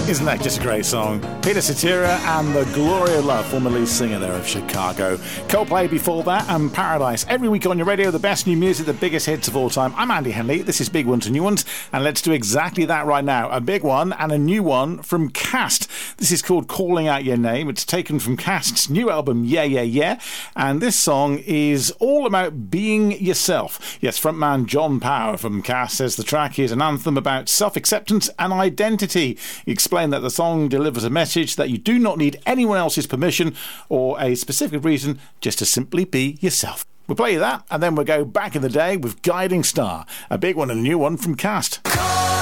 Isn't that just a great song? Peter Cetera and the Gloria Love, formerly singer there of Chicago. Coldplay before that, and Paradise. Every week on your radio, the best new music, the biggest hits of all time. I'm Andy Henley. This is Big Ones and New Ones, and let's do exactly that right now. A big one and a new one from Cast. This is called Calling Out Your Name. It's taken from Cast's new album, Yeah, Yeah, Yeah, and this song is all about being yourself. Yes, frontman John Power from Cast says the track is an anthem about self-acceptance and identity. He explained that the song delivers a message that you do not need anyone else's permission or a specific reason, just to simply be yourself. We'll play you that, and then we'll go back in the day with Guiding Star, a big one and a new one from Cast.